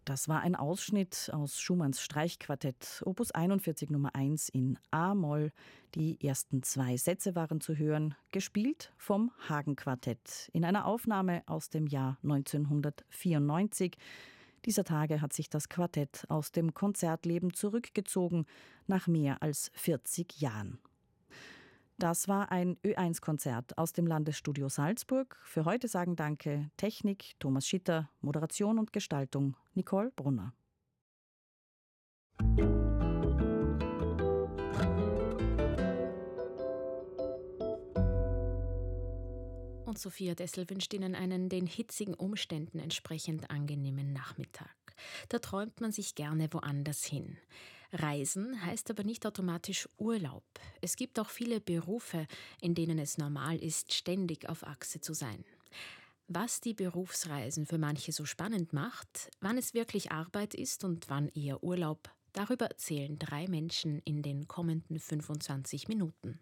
Das war ein Ausschnitt aus Schumanns Streichquartett, Opus 41 Nummer 1 in A-Moll. Die ersten 2 Sätze waren zu hören, gespielt vom Hagen-Quartett in einer Aufnahme aus dem Jahr 1994. Dieser Tage hat sich das Quartett aus dem Konzertleben zurückgezogen, nach mehr als 40 Jahren. Das war ein Ö1-Konzert aus dem Landesstudio Salzburg. Für heute sagen Danke Technik Thomas Schitter, Moderation und Gestaltung Nicole Brunner. Und Sophia Dessel wünscht Ihnen einen den hitzigen Umständen entsprechend angenehmen Nachmittag. Da träumt man sich gerne woanders hin. Reisen heißt aber nicht automatisch Urlaub. Es gibt auch viele Berufe, in denen es normal ist, ständig auf Achse zu sein. Was die Berufsreisen für manche so spannend macht, wann es wirklich Arbeit ist und wann eher Urlaub, darüber erzählen 3 Menschen in den kommenden 25 Minuten.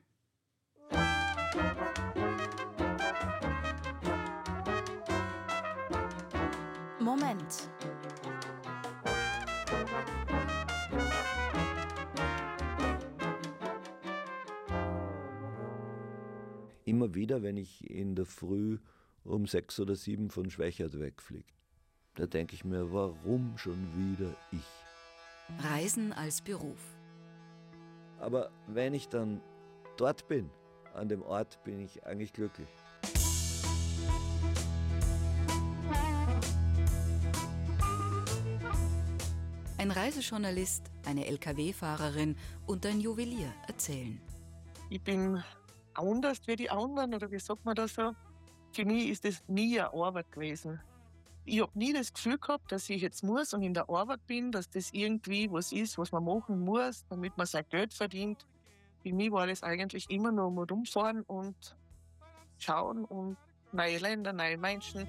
Moment. Immer wieder, wenn ich in der Früh um 6 oder 7 von Schwächert wegfliege, da denke ich mir, warum schon wieder ich? Reisen als Beruf. Aber wenn ich dann dort bin, an dem Ort, bin ich eigentlich glücklich. Ein Reisejournalist, eine Lkw-Fahrerin und ein Juwelier erzählen. Ich bin anders wie die anderen, oder wie sagt man das so? Für mich ist das nie eine Arbeit gewesen. Ich habe nie das Gefühl gehabt, dass ich jetzt muss und in der Arbeit bin, dass das irgendwie was ist, was man machen muss, damit man sein Geld verdient. Für mich war das eigentlich immer nur mal rumfahren und schauen und neue Länder, neue Menschen.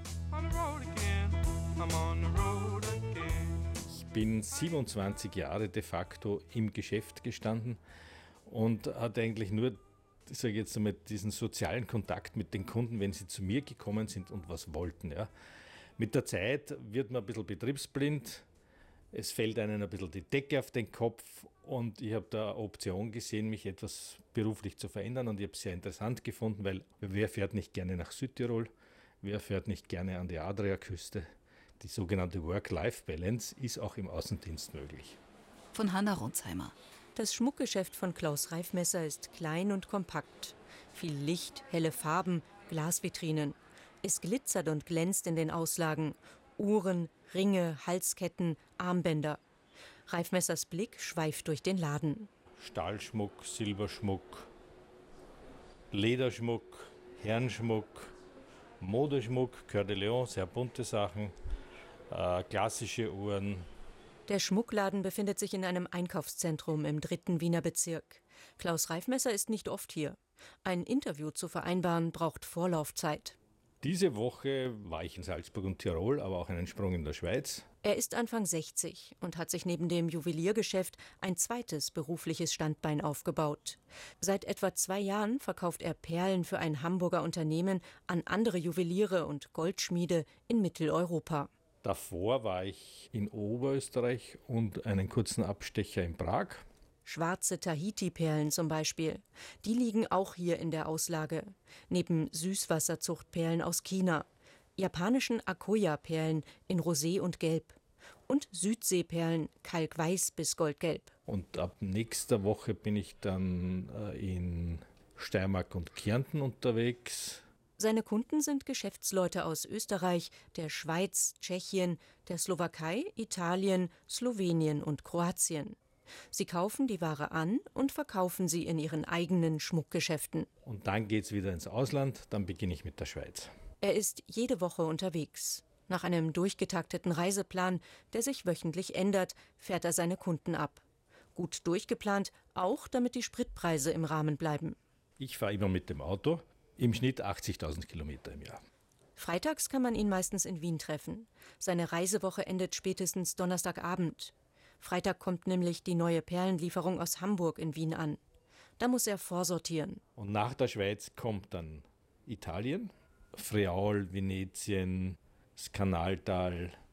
Ich bin 27 Jahre de facto im Geschäft gestanden und hatte eigentlich nur, sage ich jetzt einmal, diesen sozialen Kontakt mit den Kunden, wenn sie zu mir gekommen sind und was wollten. Ja. Mit der Zeit wird man ein bisschen betriebsblind, es fällt einem ein bisschen die Decke auf den Kopf und ich habe da eine Option gesehen, mich etwas beruflich zu verändern und ich habe es sehr interessant gefunden, weil wer fährt nicht gerne nach Südtirol, wer fährt nicht gerne an die Adriaküste. Die sogenannte Work-Life-Balance ist auch im Außendienst möglich. Von Hanna Ronsheimer. Das Schmuckgeschäft von Klaus Reifmesser ist klein und kompakt. Viel Licht, helle Farben, Glasvitrinen. Es glitzert und glänzt in den Auslagen. Uhren, Ringe, Halsketten, Armbänder. Reifmessers Blick schweift durch den Laden. Stahlschmuck, Silberschmuck, Lederschmuck, Herrenschmuck, Modeschmuck, Coeur de Lion, sehr bunte Sachen, klassische Uhren. Der Schmuckladen befindet sich in einem Einkaufszentrum im 3. Wiener Bezirk. Klaus Reifmesser ist nicht oft hier. Ein Interview zu vereinbaren braucht Vorlaufzeit. Diese Woche war ich in Salzburg und Tirol, aber auch einen Sprung in der Schweiz. Er ist Anfang 60 und hat sich neben dem Juweliergeschäft ein zweites berufliches Standbein aufgebaut. Seit etwa 2 Jahren verkauft er Perlen für ein Hamburger Unternehmen an andere Juweliere und Goldschmiede in Mitteleuropa. Davor war ich in Oberösterreich und einen kurzen Abstecher in Prag. Schwarze Tahiti-Perlen zum Beispiel. Die liegen auch hier in der Auslage. Neben Süßwasserzuchtperlen aus China, japanischen Akoya-Perlen in Rosé und Gelb und Südseeperlen kalkweiß bis goldgelb. Und ab nächster Woche bin ich dann in Steiermark und Kärnten unterwegs. Seine Kunden sind Geschäftsleute aus Österreich, der Schweiz, Tschechien, der Slowakei, Italien, Slowenien und Kroatien. Sie kaufen die Ware an und verkaufen sie in ihren eigenen Schmuckgeschäften. Und dann geht's wieder ins Ausland, dann beginne ich mit der Schweiz. Er ist jede Woche unterwegs. Nach einem durchgetakteten Reiseplan, der sich wöchentlich ändert, fährt er seine Kunden ab. Gut durchgeplant, auch damit die Spritpreise im Rahmen bleiben. Ich fahre immer mit dem Auto, im Schnitt 80.000 Kilometer im Jahr. Freitags kann man ihn meistens in Wien treffen. Seine Reisewoche endet spätestens Donnerstagabend. Freitag kommt nämlich die neue Perlenlieferung aus Hamburg in Wien an. Da muss er vorsortieren. Und nach der Schweiz kommt dann Italien, Friaul, Venetien, das Kanaltal,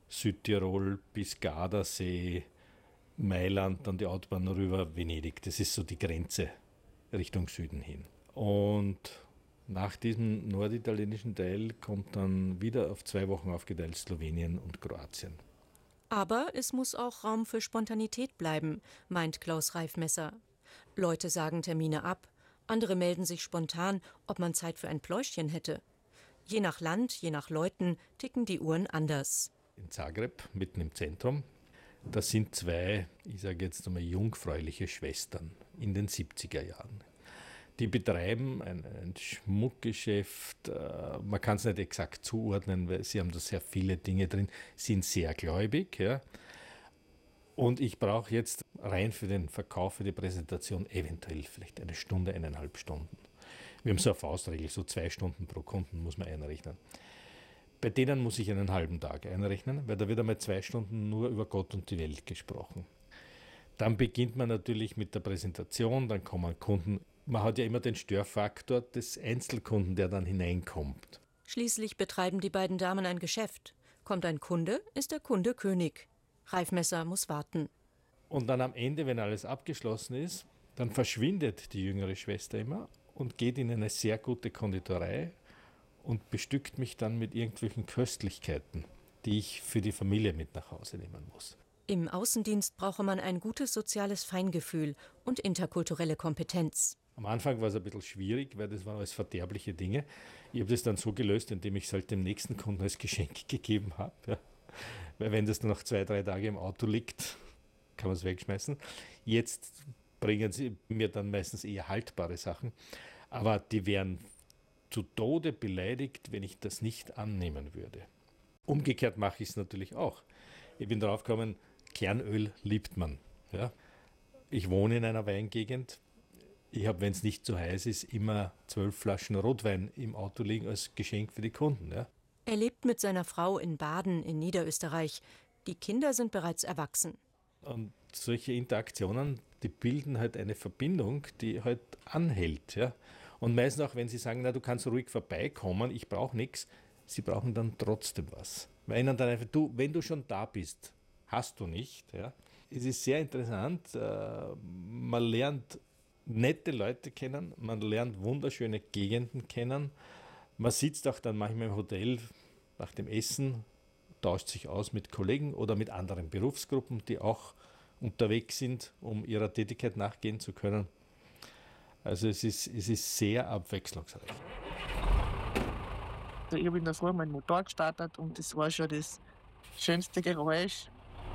Südtirol bis Gardasee, Mailand, dann die Autobahn rüber, Venedig. Das ist so die Grenze Richtung Süden hin. Und nach diesem norditalienischen Teil kommt dann wieder auf 2 Wochen aufgeteilt Slowenien und Kroatien. Aber es muss auch Raum für Spontanität bleiben, meint Klaus Reifmesser. Leute sagen Termine ab, andere melden sich spontan, ob man Zeit für ein Pläuschchen hätte. Je nach Land, je nach Leuten ticken die Uhren anders. In Zagreb, mitten im Zentrum, da sind 2, ich sage jetzt einmal jungfräuliche Schwestern in den 70er Jahren. Die betreiben ein Schmuckgeschäft, man kann es nicht exakt zuordnen, weil sie haben da sehr viele Dinge drin, sind sehr gläubig. Ja. Und ich brauche jetzt rein für den Verkauf, für die Präsentation eventuell vielleicht 1 Stunde, 1,5 Stunden. Wir haben so eine Faustregel, so 2 Stunden pro Kunden muss man einrechnen. Bei denen muss ich einen halben Tag einrechnen, weil da wird einmal 2 Stunden nur über Gott und die Welt gesprochen. Dann beginnt man natürlich mit der Präsentation, dann kommen Kunden. Man hat ja immer den Störfaktor des Einzelkunden, der dann hineinkommt. Schließlich betreiben die beiden Damen ein Geschäft. Kommt ein Kunde, ist der Kunde König. Reifmesser muss warten. Und dann am Ende, wenn alles abgeschlossen ist, dann verschwindet die jüngere Schwester immer und geht in eine sehr gute Konditorei und bestückt mich dann mit irgendwelchen Köstlichkeiten, die ich für die Familie mit nach Hause nehmen muss. Im Außendienst brauche man ein gutes soziales Feingefühl und interkulturelle Kompetenz. Am Anfang war es ein bisschen schwierig, weil das waren alles verderbliche Dinge. Ich habe das dann so gelöst, indem ich es halt dem nächsten Kunden als Geschenk gegeben habe. Ja. Weil wenn das noch 2, 3 Tage im Auto liegt, kann man es wegschmeißen. Jetzt bringen sie mir dann meistens eher haltbare Sachen. Aber die wären zu Tode beleidigt, wenn ich das nicht annehmen würde. Umgekehrt mache ich es natürlich auch. Ich bin drauf gekommen, Kernöl liebt man. Ja. Ich wohne in einer Weingegend. Ich habe, wenn es nicht zu heiß ist, immer 12 Flaschen Rotwein im Auto liegen als Geschenk für die Kunden. Ja. Er lebt mit seiner Frau in Baden in Niederösterreich. Die Kinder sind bereits erwachsen. Und solche Interaktionen, die bilden halt eine Verbindung, die halt anhält. Ja. Und meistens auch, wenn sie sagen, na, du kannst ruhig vorbeikommen, ich brauche nichts, sie brauchen dann trotzdem was. Weil ihnen dann einfach, du, wenn du schon da bist, hast du nicht. Ja. Es ist sehr interessant, man lernt nette Leute kennen, man lernt wunderschöne Gegenden kennen. Man sitzt auch dann manchmal im Hotel nach dem Essen, tauscht sich aus mit Kollegen oder mit anderen Berufsgruppen, die auch unterwegs sind, um ihrer Tätigkeit nachgehen zu können. Also es ist sehr abwechslungsreich. Also ich habe in der Früh meinen Motor gestartet und das war schon das schönste Geräusch.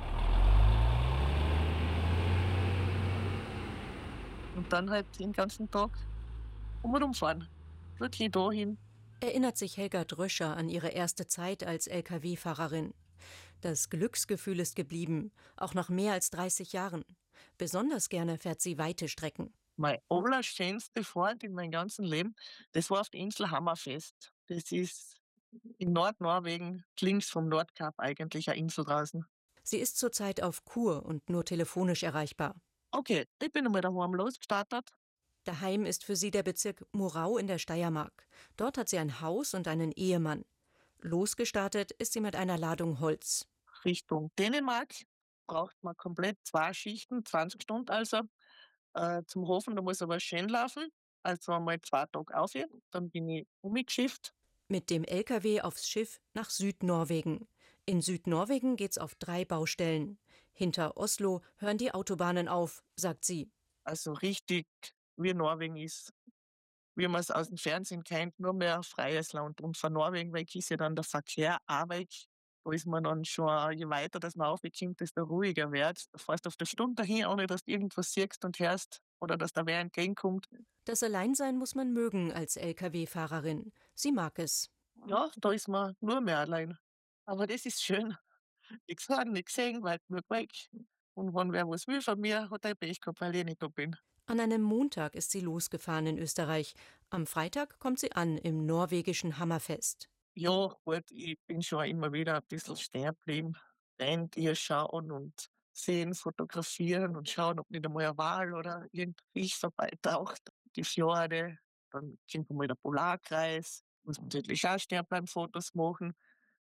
Und dann halt den ganzen Tag rumfahren. Wirklich dahin. Erinnert sich Helga Dröscher an ihre erste Zeit als Lkw-Fahrerin. Das Glücksgefühl ist geblieben, auch nach mehr als 30 Jahren. Besonders gerne fährt sie weite Strecken. Meine allerschönste Fahrt in meinem ganzen Leben, das war auf der Insel Hammerfest. Das ist in Nordnorwegen, links vom Nordkap eigentlich eine Insel draußen. Sie ist zurzeit auf Kur und nur telefonisch erreichbar. Okay, ich bin einmal daheim losgestartet. Daheim ist für sie der Bezirk Murau in der Steiermark. Dort hat sie ein Haus und einen Ehemann. Losgestartet ist sie mit einer Ladung Holz. Richtung Dänemark braucht man komplett 2 Schichten, 20 Stunden also. Zum Hofen, da muss aber schön laufen. Also einmal 2 Tage auf. Dann bin ich umgeschifft. Mit dem Lkw aufs Schiff nach Südnorwegen. In Südnorwegen geht's auf 3 Baustellen. Hinter Oslo hören die Autobahnen auf, sagt sie. Also richtig, wie Norwegen ist, wie man es aus dem Fernsehen kennt, nur mehr freies Land. Und von Norwegen weg ist ja dann der Verkehr auch weg. Da ist man dann schon, je weiter das man aufkommt, desto ruhiger wird. Du fährst auf der Stunde dahin, ohne dass du irgendwas siehst und hörst oder dass da wer entgegenkommt. Das Alleinsein muss man mögen als Lkw-Fahrerin. Sie mag es. Ja, da ist man nur mehr allein. Aber das ist schön. Nichts hören, nichts sehen, weit genug weg. Und wenn wer was will von mir, hat er Pech gehabt, weil ich nicht da bin. An einem Montag ist sie losgefahren in Österreich. Am Freitag kommt sie an im norwegischen Hammerfest. Ja, gut, ich bin schon immer wieder ein bisschen stehen geblieben. Rentier schauen und sehen, fotografieren und schauen, ob nicht einmal ein Wal oder irgendein Fisch vorbeitaucht. Die Fjorde, dann kommt mal der Polarkreis. Muss man natürlich auch stehen bleiben, Fotos machen.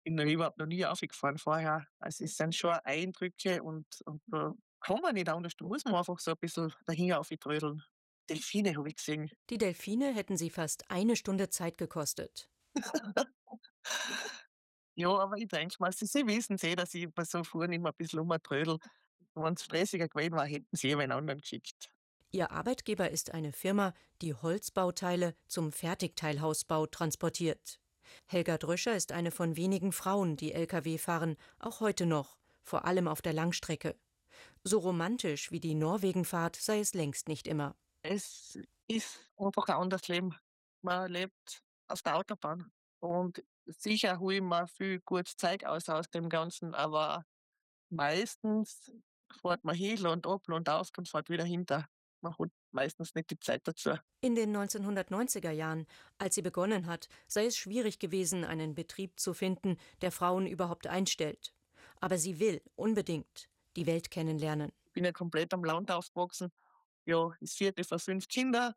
Bin da überhaupt noch nie aufgefahren vorher. Also es sind schon Eindrücke und da kann man nicht anders. Da muss man einfach so ein bisschen dahin auftrödeln. Delfine habe ich gesehen. Die Delfine hätten sie fast 1 Stunde Zeit gekostet. Ja, aber ich denke mal, sie wissen dass ich bei so Fuhren immer ein bisschen rumtrödel. Wenn es stressiger gewesen war, hätten sie jemand anderen geschickt. Ihr Arbeitgeber ist eine Firma, die Holzbauteile zum Fertigteilhausbau transportiert. Helga Dröscher ist eine von wenigen Frauen, die Lkw fahren, auch heute noch, vor allem auf der Langstrecke. So romantisch wie die Norwegenfahrt sei es längst nicht immer. Es ist einfach ein anderes Leben. Man lebt auf der Autobahn. Und sicher hole ich mir viel gutes Zeug aus dem Ganzen, aber meistens fährt man hin und ab und auf und fährt wieder hinter. Man hat meistens nicht die Zeit dazu. In den 1990er Jahren, als sie begonnen hat, sei es schwierig gewesen, einen Betrieb zu finden, der Frauen überhaupt einstellt. Aber sie will unbedingt die Welt kennenlernen. Ich bin ja komplett am Land aufgewachsen. Ja, das 4. von 5 Kindern,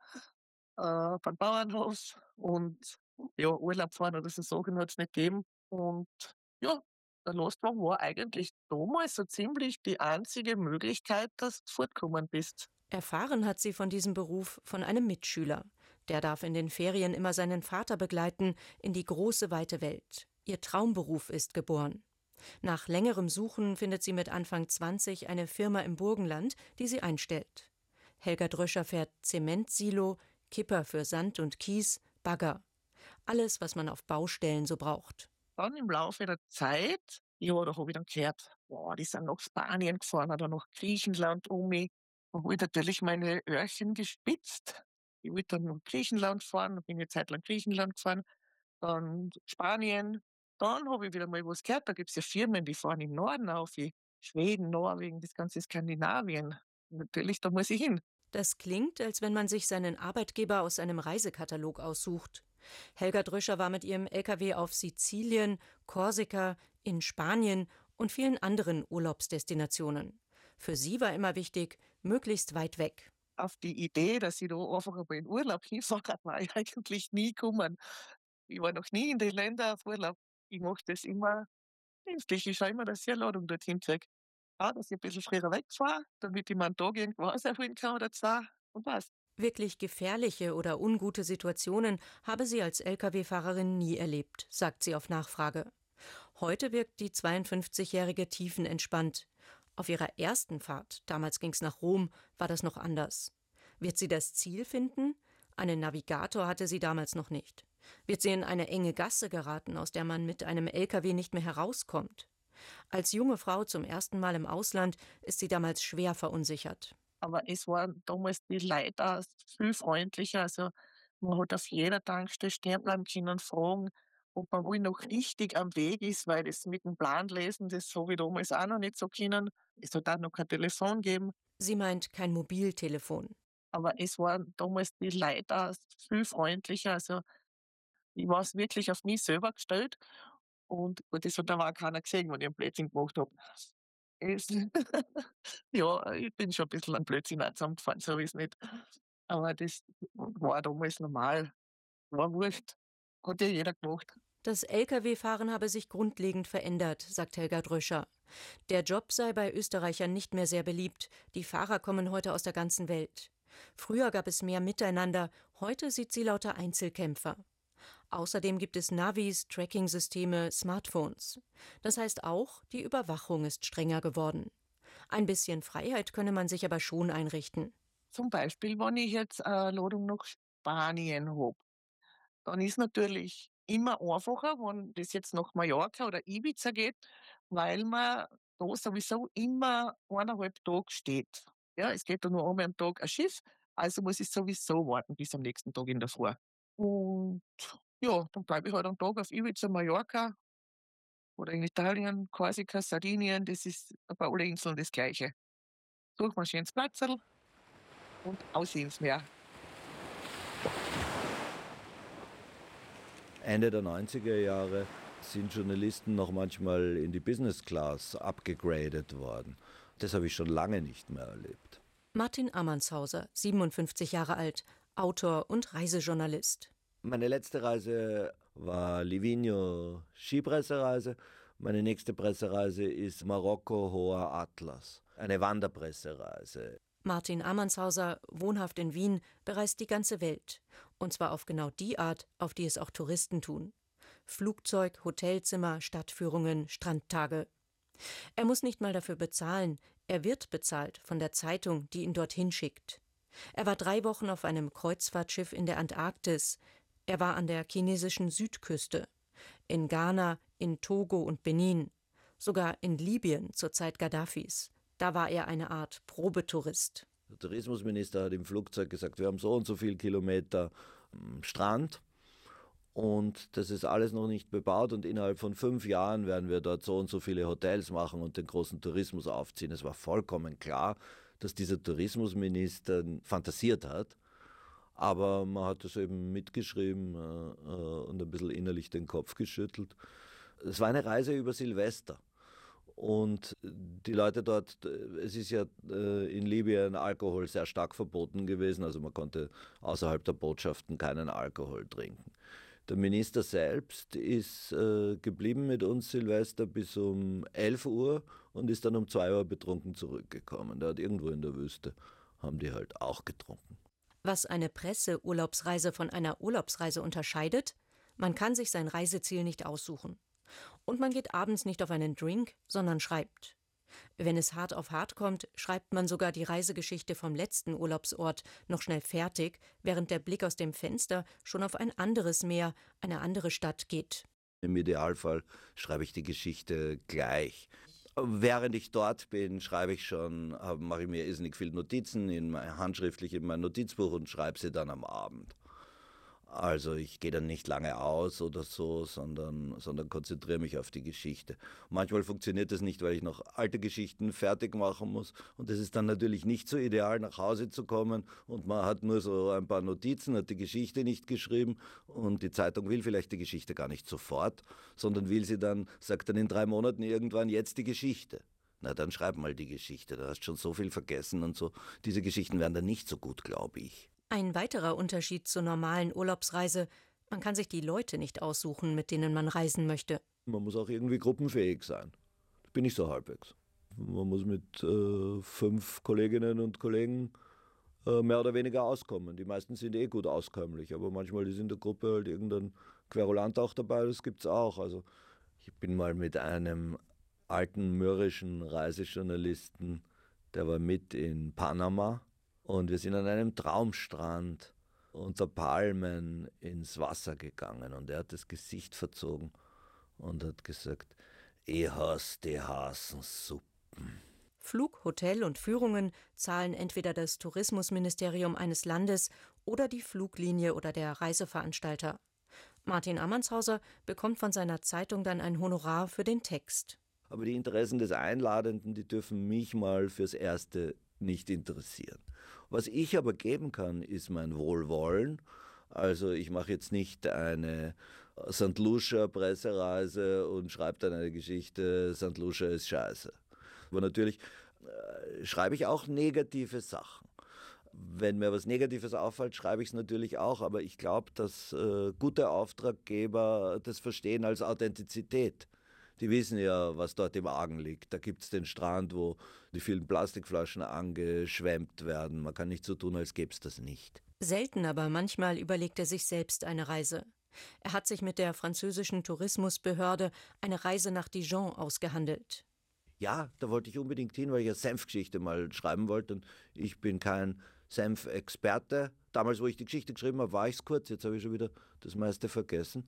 beim Bauernhof. Und ja, Urlaub fahren oder so Sachen hat es nicht gegeben. Und ja, der Lastwagen war eigentlich damals so ziemlich die einzige Möglichkeit, dass du fortgekommen bist. Erfahren hat sie von diesem Beruf von einem Mitschüler. Der darf in den Ferien immer seinen Vater begleiten in die große, weite Welt. Ihr Traumberuf ist geboren. Nach längerem Suchen findet sie mit Anfang 20 eine Firma im Burgenland, die sie einstellt. Helga Dröscher fährt Zementsilo, Kipper für Sand und Kies, Bagger. Alles, was man auf Baustellen so braucht. Dann im Laufe der Zeit, ja, da habe ich dann gehört, boah, die sind nach Spanien gefahren oder nach Griechenland um mich. Da habe ich natürlich meine Öhrchen gespitzt. Ich wollte dann nach Griechenland fahren, dann bin ich eine Zeit lang Griechenland gefahren, dann Spanien. Dann habe ich wieder mal was gehört, da gibt es ja Firmen, die fahren im Norden auf, wie Schweden, Norwegen, das ganze Skandinavien. Natürlich, da muss ich hin. Das klingt, als wenn man sich seinen Arbeitgeber aus einem Reisekatalog aussucht. Helga Dröscher war mit ihrem Lkw auf Sizilien, Korsika, in Spanien und vielen anderen Urlaubsdestinationen. Für sie war immer wichtig, möglichst weit weg. Auf die Idee, dass ich da einfach einmal in Urlaub hinfahre, war ich eigentlich nie gekommen. Ich war noch nie in den Ländern auf Urlaub. Ich mache das immer dienstlich. Ich schaue immer, dass ich eine Ladung dorthin kriege. Ja, dass ich ein bisschen früher wegfahre, damit ich mir einen Tag irgendwo auserholen kann oder 2 und was. Wirklich gefährliche oder ungute Situationen habe sie als Lkw-Fahrerin nie erlebt, sagt sie auf Nachfrage. Heute wirkt die 52-Jährige tiefenentspannt. Auf ihrer ersten Fahrt, damals ging es nach Rom, war das noch anders. Wird sie das Ziel finden? Einen Navigator hatte sie damals noch nicht. Wird sie in eine enge Gasse geraten, aus der man mit einem Lkw nicht mehr herauskommt? Als junge Frau zum ersten Mal im Ausland ist sie damals schwer verunsichert. Aber es waren damals die Leute auch viel freundlicher. Also man hat auf jeder Tankstelle stehen bleiben können und fragen, ob man wohl noch richtig am Weg ist, weil das mit dem Plan lesen, das habe ich damals auch noch nicht so können. Es hat auch noch kein Telefon gegeben. Sie meint kein Mobiltelefon. Aber es waren damals die Leute auch viel freundlicher. Also ich war es wirklich auf mich selber gestellt. Und gut, das hat aber auch keiner gesehen, wenn ich einen Blödsinn gemacht habe. Es ja, ich bin schon ein bisschen an Blödsinn auch zusammengefahren, so ist es nicht. Aber das war damals normal. War wurscht. Hat ja jeder gemacht. Das Lkw-Fahren habe sich grundlegend verändert, sagt Helga Dröscher. Der Job sei bei Österreichern nicht mehr sehr beliebt. Die Fahrer kommen heute aus der ganzen Welt. Früher gab es mehr Miteinander, heute sieht sie lauter Einzelkämpfer. Außerdem gibt es Navis, Tracking-Systeme, Smartphones. Das heißt auch, die Überwachung ist strenger geworden. Ein bisschen Freiheit könne man sich aber schon einrichten. Zum Beispiel, wenn ich jetzt eine Ladung nach Spanien habe, dann ist natürlich immer einfacher, wenn das jetzt nach Mallorca oder Ibiza geht, weil man da sowieso immer 1,5 Tage steht. Ja, es geht da nur einmal am Tag ein Schiff, also muss ich sowieso warten bis am nächsten Tag in der Früh. Und ja, dann bleibe ich halt einen Tag auf Ibiza, Mallorca oder in Italien, Korsika, Sardinien, das ist bei allen Inseln das Gleiche. Suche mir ein schönes Platzl und aus ins Meer. Ende der 90er Jahre sind Journalisten noch manchmal in die Business Class abgegradet worden. Das habe ich schon lange nicht mehr erlebt. Martin Amanshauser, 57 Jahre alt, Autor und Reisejournalist. Meine letzte Reise war Livigno Skipressereise. Meine nächste Pressereise ist Marokko Hoher Atlas, eine Wanderpressereise. Martin Amanshauser, wohnhaft in Wien, bereist die ganze Welt. Und zwar auf genau die Art, auf die es auch Touristen tun. Flugzeug, Hotelzimmer, Stadtführungen, Strandtage. Er muss nicht mal dafür bezahlen, er wird bezahlt von der Zeitung, die ihn dorthin schickt. Er war 3 Wochen auf einem Kreuzfahrtschiff in der Antarktis. Er war an der chinesischen Südküste, in Ghana, in Togo und Benin, sogar in Libyen zur Zeit Gaddafis. Da war er eine Art Probetourist. Der Tourismusminister hat im Flugzeug gesagt, wir haben so und so viele Kilometer Strand und das ist alles noch nicht bebaut und innerhalb von 5 Jahren werden wir dort so und so viele Hotels machen und den großen Tourismus aufziehen. Es war vollkommen klar, dass dieser Tourismusminister fantasiert hat, aber man hat das eben mitgeschrieben und ein bisschen innerlich den Kopf geschüttelt. Es war eine Reise über Silvester. Und die Leute dort, es ist ja in Libyen Alkohol sehr stark verboten gewesen, also man konnte außerhalb der Botschaften keinen Alkohol trinken. Der Minister selbst ist geblieben mit uns Silvester bis um 11 Uhr und ist dann um 2 Uhr betrunken zurückgekommen. Der hat irgendwo in der Wüste, haben die halt auch getrunken. Was eine Presseurlaubsreise von einer Urlaubsreise unterscheidet, man kann sich sein Reiseziel nicht aussuchen. Und man geht abends nicht auf einen Drink, sondern schreibt. Wenn es hart auf hart kommt, schreibt man sogar die Reisegeschichte vom letzten Urlaubsort noch schnell fertig, während der Blick aus dem Fenster schon auf ein anderes Meer, eine andere Stadt geht. Im Idealfall schreibe ich die Geschichte gleich. Während ich dort bin, schreibe ich schon, mache ich mir irrsinnig viele Notizen handschriftlich in mein Notizbuch und schreibe sie dann am Abend. Also ich gehe dann nicht lange aus oder so, sondern konzentriere mich auf die Geschichte. Manchmal funktioniert das nicht, weil ich noch alte Geschichten fertig machen muss. Und es ist dann natürlich nicht so ideal, nach Hause zu kommen und man hat nur so ein paar Notizen, hat die Geschichte nicht geschrieben und die Zeitung will vielleicht die Geschichte gar nicht sofort, sondern sagt dann in 3 Monaten irgendwann jetzt die Geschichte. Na, dann schreib mal die Geschichte, da hast du schon so viel vergessen und so. Diese Geschichten werden dann nicht so gut, glaube ich. Ein weiterer Unterschied zur normalen Urlaubsreise: Man kann sich die Leute nicht aussuchen, mit denen man reisen möchte. Man muss auch irgendwie gruppenfähig sein. Das bin ich so halbwegs. Man muss mit 5 Kolleginnen und Kollegen mehr oder weniger auskommen. Die meisten sind gut auskömmlich, aber manchmal ist in der Gruppe halt irgendein Querulant auch dabei, das gibt's auch. Also ich bin mal mit einem alten mürrischen Reisejournalisten, der war mit in Panama. Und wir sind an einem Traumstrand unter Palmen ins Wasser gegangen. Und er hat das Gesicht verzogen und hat gesagt, ich hasse die Hasensuppen. Flug, Hotel und Führungen zahlen entweder das Tourismusministerium eines Landes oder die Fluglinie oder der Reiseveranstalter. Martin Amanshauser bekommt von seiner Zeitung dann ein Honorar für den Text. Aber die Interessen des Einladenden, die dürfen mich mal fürs Erste nicht interessieren. Was ich aber geben kann, ist mein Wohlwollen. Also ich mache jetzt nicht eine St. Lucia Pressereise und schreibe dann eine Geschichte, St. Lucia ist scheiße. Aber natürlich schreibe ich auch negative Sachen. Wenn mir was Negatives auffällt, schreibe ich es natürlich auch. Aber ich glaube, dass gute Auftraggeber das verstehen als Authentizität. Die wissen ja, was dort im Argen liegt. Da gibt es den Strand, wo die vielen Plastikflaschen angeschwemmt werden. Man kann nicht so tun, als gäbe es das nicht. Selten, aber manchmal überlegt er sich selbst eine Reise. Er hat sich mit der französischen Tourismusbehörde eine Reise nach Dijon ausgehandelt. Ja, da wollte ich unbedingt hin, weil ich eine Senfgeschichte mal schreiben wollte. Und ich bin kein Senfexperte. Damals, wo ich die Geschichte geschrieben habe, war ich es kurz. Jetzt habe ich schon wieder das meiste vergessen.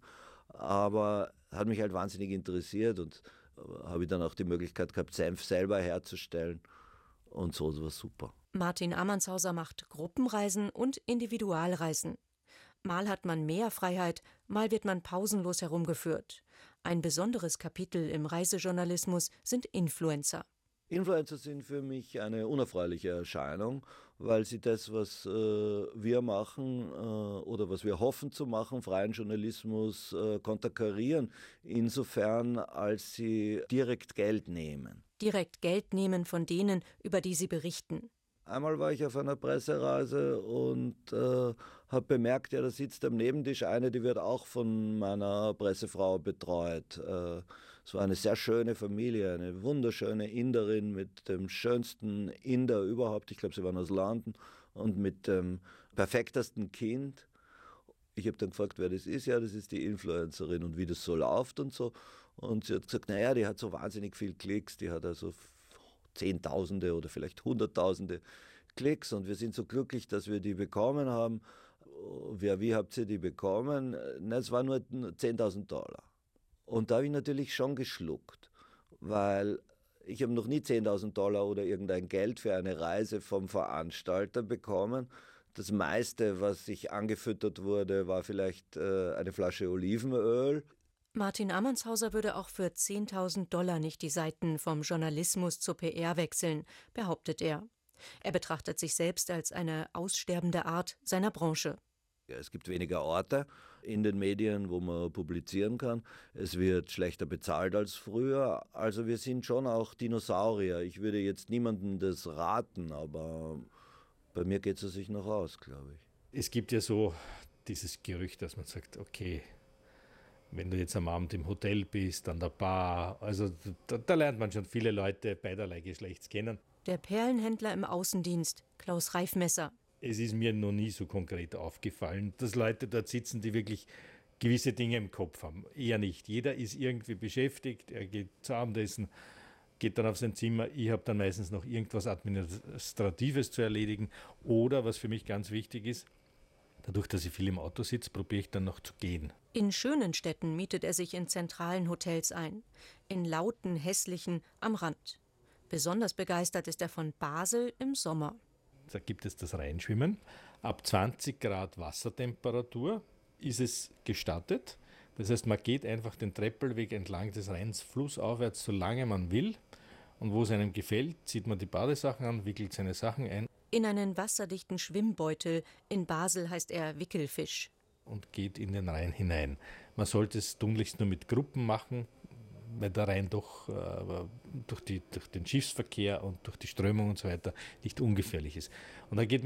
Aber hat mich halt wahnsinnig interessiert und habe ich dann auch die Möglichkeit gehabt, Senf selber herzustellen. Und so, das war super. Martin Amanshauser macht Gruppenreisen und Individualreisen. Mal hat man mehr Freiheit, mal wird man pausenlos herumgeführt. Ein besonderes Kapitel im Reisejournalismus sind Influencer. Influencer sind für mich eine unerfreuliche Erscheinung, weil sie das, was wir machen oder was wir hoffen zu machen, freien Journalismus konterkarieren, insofern als sie direkt Geld nehmen. Direkt Geld nehmen von denen, über die sie berichten. Einmal war ich auf einer Pressereise und habe bemerkt, ja, da sitzt am Nebentisch eine, die wird auch von meiner Pressefrau betreut. Es war eine sehr schöne Familie, eine wunderschöne Inderin mit dem schönsten Inder überhaupt. Ich glaube, sie waren aus London und mit dem perfektesten Kind. Ich habe dann gefragt, wer das ist. Ja, das ist die Influencerin und wie das so läuft und so. Und sie hat gesagt, naja, die hat so wahnsinnig viel Klicks, die hat also Zehntausende oder vielleicht Hunderttausende Klicks und wir sind so glücklich, dass wir die bekommen haben. Wie habt ihr die bekommen? Na, es war nur $10.000. Und da habe ich natürlich schon geschluckt, weil ich habe noch nie $10.000 oder irgendein Geld für eine Reise vom Veranstalter bekommen. Das meiste, was ich angefüttert wurde, war vielleicht eine Flasche Olivenöl. Martin Amanshauser würde auch für $10.000 nicht die Seiten vom Journalismus zur PR wechseln, behauptet er. Er betrachtet sich selbst als eine aussterbende Art seiner Branche. Ja, es gibt weniger Orte in den Medien, wo man publizieren kann. Es wird schlechter bezahlt als früher. Also wir sind schon auch Dinosaurier. Ich würde jetzt niemandem das raten, aber bei mir geht es sich noch aus, glaube ich. Es gibt ja so dieses Gerücht, dass man sagt, okay, wenn du jetzt am Abend im Hotel bist, an der Bar, also da lernt man schon viele Leute beiderlei Geschlechts kennen. Der Perlenhändler im Außendienst, Klaus Reifmesser. Es ist mir noch nie so konkret aufgefallen, dass Leute dort sitzen, die wirklich gewisse Dinge im Kopf haben. Eher nicht. Jeder ist irgendwie beschäftigt, er geht zu Abendessen, geht dann auf sein Zimmer. Ich habe dann meistens noch irgendwas Administratives zu erledigen. Oder, was für mich ganz wichtig ist, dadurch, dass ich viel im Auto sitze, probiere ich dann noch zu gehen. In schönen Städten mietet er sich in zentralen Hotels ein. In lauten, hässlichen am Rand. Besonders begeistert ist er von Basel im Sommer. Da gibt es das Rheinschwimmen. Ab 20 Grad Wassertemperatur ist es gestattet. Das heißt, man geht einfach den Treppelweg entlang des Rheins flussaufwärts, solange man will. Und wo es einem gefällt, zieht man die Badesachen an, wickelt seine Sachen ein. In einen wasserdichten Schwimmbeutel. In Basel heißt er Wickelfisch. Und geht in den Rhein hinein. Man sollte es tunlichst nur mit Gruppen machen, weil der Rhein doch durch den Schiffsverkehr und durch die Strömung und so weiter nicht ungefährlich ist. Und dann geht man